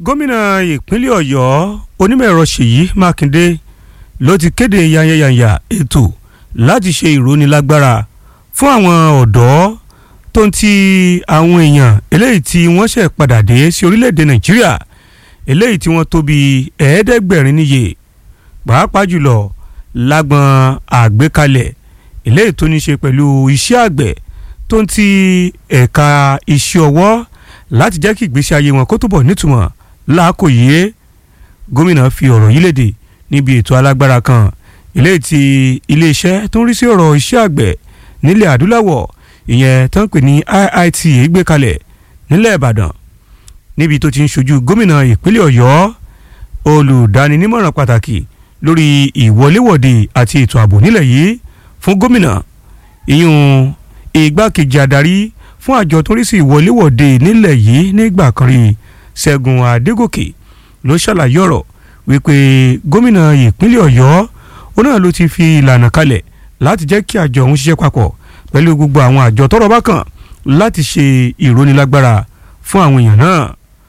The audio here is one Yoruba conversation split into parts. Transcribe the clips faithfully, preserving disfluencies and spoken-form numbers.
gómìnà ìpínlẹ̀ ọ̀yọ́ onímọ̀-ẹ̀rọ ṣèyí mákindé ló ti kéde yanyanyanya ètò láti ṣe ìrónilágbára fún àwọn ọ̀dọ́ tó ń ti àwọn èèyàn eléyìí tí wọ́n ṣẹ̀ padà dé sí orílẹ̀-èdè nàìjíríà eléyìí tí wọ́n tó bí ẹ̀ẹ́dẹ́gbẹ̀rin níye pàápàá jùlọ lágbọn àgbékalẹ̀ eléyìí tó ní ṣe pẹ̀lú iṣẹ́ àgbẹ̀ tó ń ti ẹ̀ka iṣẹ́ ọwọ́ láti jẹ́ kí ìgbésí ayé wọn kó túbọ̀ nítumọ̀ láàkó yìí. Gómìnà fi ọ̀rọ̀ yìí léde níbi ètò alágbára kan eléyìí tí iléeṣẹ́ tó ń rí sí ọ̀rọ̀ iṣẹ́ àgbẹ̀ nílẹ̀ adúláwọ̀ ìyẹn tó ń pè ní I I T A gbé kalẹ̀ nílẹ̀ Ìbàdàn níbi tó ti ń ṣojú gómìnà ìpínlẹ̀ Ọ̀yọ́. Olùdáninímọ̀ràn pàtàkì lórí ìwọléwọ̀de àti ètò ààbò nílẹ̀ yìí fún gómìnà ìyún igbákejì adarí fún àjọ tó ń rí sí ìwọléwọ̀de nílẹ̀ yìí nígbà kan rí Ṣẹ́gun Adégòkè ló ṣàlàyé ọ̀rọ̀ wípé gómìnà ìpínlẹ̀ Ọ̀yọ́ ó náà ló ti fi ìlànà kalẹ̀ láti jẹ́ kí àjọ òun ṣiṣẹ́ papọ̀ pẹ̀lú gbogbo àwọn àjọ tọ́rọ̀ bá kàn láti ṣe ìrónilágbára fún àwọn èèyàn náà.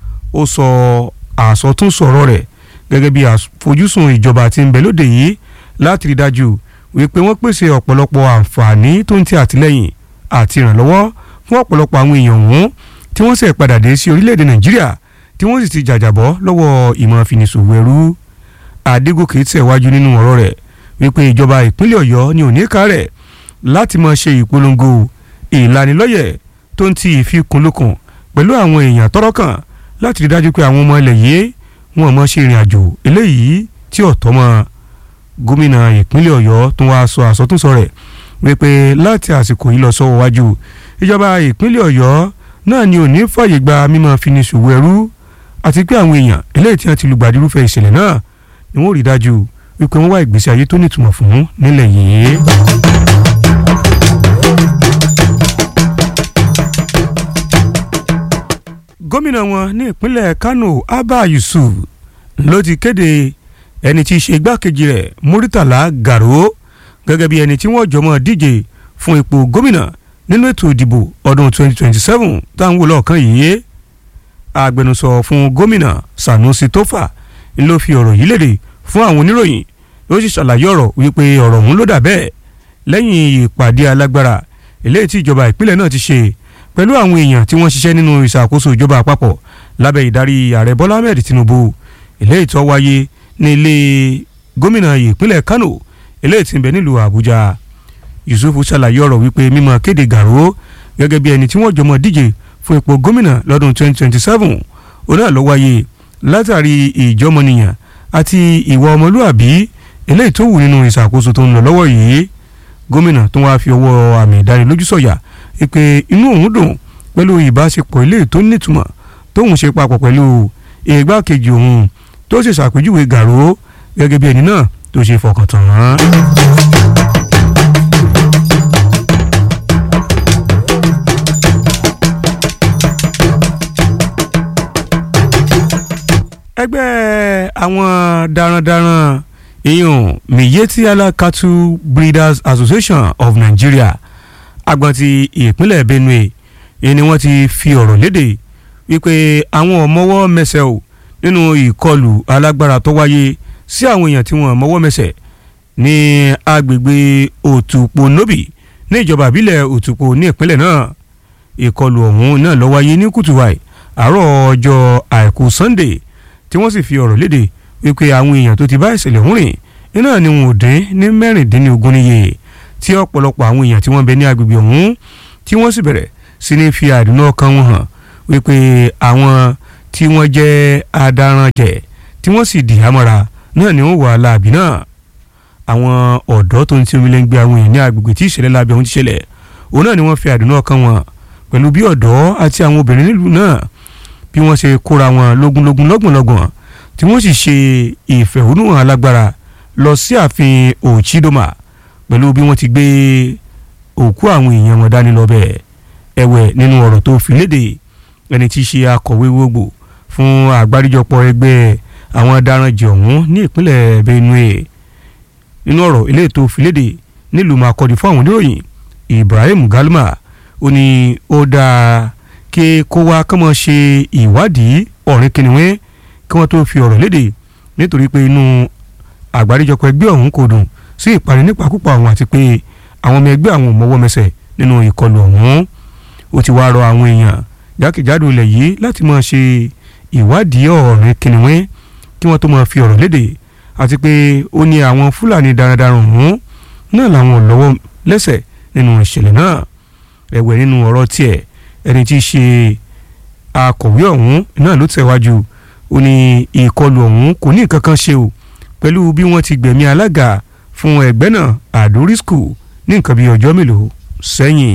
Ó sọ àsọtúnsọ̀rọ̀ rẹ̀ gẹ́gẹ́ bí àfojúsùn ìjọba tí ń bẹ lóde yìí láti rí dájú wípé wọ́n pèsè ọ̀pọ̀lọpọ̀ àǹfààní tó ń ti àtìlẹ́yìn àti ìrànlọ́wọ́ fún ọ̀pọ̀lọpọ̀ àwọn èèyàn ọ̀hún tí wọ́n ṣẹ̀ padà dé sí orílẹ̀-èdè Nàìjíríà tí wọ́n sì ti jàjàbọ́ lọ́wọ́ ìmọ̀ àfinisòwò ẹrú. Adégòkè tẹ̀wájú nínú ọ̀rọ̀ rẹ̀ wípé ìjọba ìpínlẹ̀ Ọ̀yọ́ ní òníkà rẹ̀ láti máa ṣe ìpolongo ìlanilọ́yẹ̀ tó ń ti ìfikùnlukùn pẹ̀lú àwọn èèyàn tọ́rọ̀ kàn láti rí dájú pé àwọn ọmọ ilẹ̀ yìí wọn máa ṣe ìrìn àjò eléyìí tí ọ̀tọ̀ mọ́. Gómìnà ìpínlẹ̀ Ọ̀yọ́ tún wá sọ àsọtúnsọ rẹ̀ wípé láti àsìkò yìí lọ sọ́wọ́ wájú ìjọba ìpínlẹ̀ Ọ̀yọ́ náà ni ò ní fàyè gba mímọ́ finisòwò ẹrú àti pé àwọn èèyàn eléyìí tí wọ́n ti lùgbàdì irúfẹ́ ìṣẹ̀lẹ̀ náà ni wọ́n rí dájú wípé wọ́n wá ìgbésí ayé tó nítumọ̀ fún nílẹ̀ yìí. Gómìnà wọn ní ìpínlẹ̀ Kano Abba Yusuf ló ti kéde ẹni tí í ṣe igbákejì rẹ̀ Muritala Garo gẹ́gẹ́ bí ẹni tí wọ́n jọmọ́ díje fún ipò gómìnà nínú ètò ìdìbò ọdún twenty twenty-seven táwọn wò lọ́ọ̀kan yìí. Agbẹnusọ fún gómìnà Sanusi Tofa ló fi ọ̀rọ̀ yìí léde fún àwọn oníròyìn ló sì ṣàlàyé ọ̀rọ̀ wípé ọ̀rọ̀ ọ̀hún ló dà bẹ́ẹ̀ lẹ́yìn ìpàdé alágbára eléyìí tí ìjọba ìpínlẹ̀ náà ti ṣe pẹ̀lú àwọn èèyàn tí wọ́n ṣiṣẹ́ nínú ìṣàkóso ìjọba àpapọ̀ lábẹ́ ìdarí ààrẹ Bọ́lá Ahmed Tinubu eléyìí tó wáyé ní ilé gómìnà ìpínlẹ̀ Kano eléyìí tí ń bẹ nílùú Àbújá. Yusuf ṣàlàyé ọ̀rọ̀ wípé mímọ́ kéde Garo gẹ́gẹ́ bí ẹni tí wọ́n jọmọ́ díje fún ipò gómìnà lọ́dún twenty twenty-seven ó náà ló wáyé látàrí ìjọmọnìyàn àti ìwà ọmọlúàbí eléyìí tó wù nínú ìṣàkóso tó ń lọ lọ́wọ́ yìí. Gómìnà tó wá fi ọwọ́ àmì ìdánilójú sọ̀yà pé inú òun dùn pẹ̀lú ìbáṣepọ̀ ilé tó nítumọ̀ tóun ṣe papọ̀ pẹ̀lú ìgbákejì òun tó ṣe ṣàpèjúwe Gàró gẹ́gẹ́ bí ẹni náà tó ṣe fọkàn tán. ẹgbẹ́ àwọn darandaran ìyún Miyetti Allah Cattle Breeders Association of Nigeria agbọn ti ìpínlẹ̀ Benue ni wọ́n ti fi ọ̀rọ̀ léde wípé àwọn ò mọwọ́ mẹsẹ̀ o nínú ìkọlù alágbára tó wáyé sí àwọn èèyàn tí wọ́n mọwọ́ mẹsẹ̀ ní agbègbè Òtùpó Nóbì ní ìjọba ìbílẹ̀ Òtùpó ní ìpínlẹ̀ náà. Ìkọlù ọ̀hún náà ló wáyé ní kùtùwàì àárọ̀ ọjọ́ àìkú Sunday tí wọ́n sì fi ọ̀rọ̀ léde wípé àwọn èèyàn tó ti bá ìṣẹ̀lẹ̀ ọ̀hún rìn iná ni wọn ò dín ní mẹ́rìndínlógún níye tí ọ̀pọ̀lọpọ̀ àwọn èèyàn tí wọ́n bẹ ní agbègbè ọ̀hún tí wọ́n sì bẹ̀rẹ̀ sí ní fi àdúnà ọkàn wọn hàn wípé àwọn tí wọ́n jẹ́ adaranjẹ̀ tí wọ́n sì dì hámọ́ra náà ni wọ́n wà láàbì náà. Àwọn ọ̀dọ́ tó ń tí omi lẹ́ngbẹ́ àwọn èèyàn ní agbègbè tí ìṣẹ̀lẹ̀ lábẹ́ ọ̀hún ti ṣẹlẹ̀ òun náà ni wọ́n fi àdúnà ọkàn wọn pẹ̀lú bí ọ̀dọ́ àti àwọn obìnrin nílùú náà bí wọ́n ṣe kóra wọn lógúnlógún lọ́gbọ̀nlọ́gbọ̀n tí wọ́n sì ṣe ìfẹ̀hónúhàn alágbára lọ sí ààfin Ochidoma pẹ̀lú bí wọ́n ti gbé òkú àwọn èèyàn wọn dání lọ bẹ́ẹ̀. Ẹ̀wẹ̀ nínú ọ̀rọ̀ tó fi léde ẹni tí í ṣe akọ̀wé gbogbo fún àgbáríjọpọ̀ ẹgbẹ́ àwọn adaranjẹ̀ ọ̀hún ní ìpínlẹ̀ Benue nínú ọ̀rọ̀ eléyìí tó fi léde nílùú Makurdi fún àwọn oníròyìn Ibrahim Galma ó ní ó dáa kí kó wá kọ́mọ ṣe ìwádìí ọ̀rìn kìnìún kí wọ́n tó fi ọ̀rọ̀ léde nítorí pé inú àgbáríjọpọ̀ ẹgbẹ́ ọ̀hún kò dùn sí ìparí nípakúpa ọ̀hún àti pé àwọn ọmọ ẹgbẹ́ àwọn ò mọwọ́ mẹsẹ̀ nínú ìkọlù ọ̀hún. ó ti wá rọ àwọn èèyàn jákèjádò ilẹ̀ yìí láti máa ṣe ìwádìí ọ̀rìn kìnìún kí wọ́n tó máa fi ọ̀rọ̀ léde àti pé ó ní àwọn Fúlàní darandaran ọ̀hún náà làwọn ò lọ́wọ́ lẹ́sẹ̀ nínú ìṣẹ̀lẹ̀ náà. ẹ̀wẹ̀ nínú ọ̀rọ̀ tiẹ̀ ẹni tí í ṣe akọ̀wé ọ̀hún náà ló tẹ̀wájú ó ní ìkọlù ọ̀hún kò ní nǹkan kan ṣe o pẹ̀lú bí wọ́n ti gbẹ̀mí alága fún ẹgbẹ́ náà Ado Risku ní nǹkan bí ọjọ́ mélòó sẹ́yìn.